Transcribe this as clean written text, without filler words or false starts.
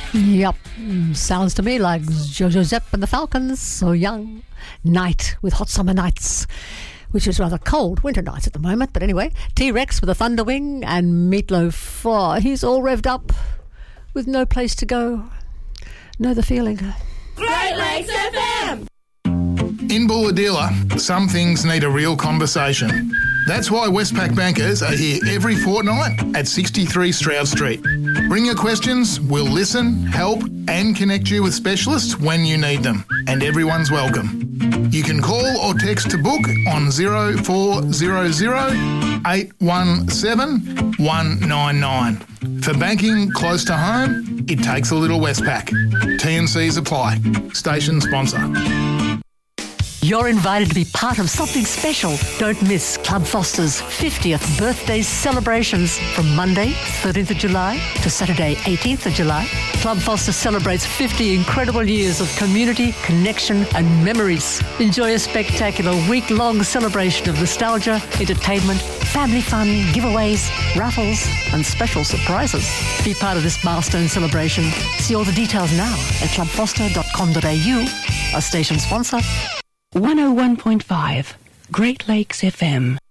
Yep, sounds to me like Jojo Zepp and the Falcons, So Young. Night with Hot Summer Nights, which is rather cold winter nights at the moment. But anyway, T-Rex with a Thunderwing and Meatloaf. Oh, he's all revved up with no place to go. Know the feeling. Great Lakes FM! In Bulahdelah, some things need a real conversation. That's why Westpac bankers are here every fortnight at 63 Stroud Street. Bring your questions, we'll listen, help and connect you with specialists when you need them. And everyone's welcome. You can call or text to book on 0400 817 199. For banking close to home, it takes a little Westpac. T&Cs apply. Station sponsor. You're invited to be part of something special. Don't miss Club Foster's 50th birthday celebrations from Monday, 13th of July to Saturday, 18th of July. Club Foster celebrates 50 incredible years of community, connection and memories. Enjoy a spectacular week-long celebration of nostalgia, entertainment, family fun, giveaways, raffles and special surprises. Be part of this milestone celebration. See all the details now at clubfoster.com.au, a station sponsor. 101.5 Great Lakes FM.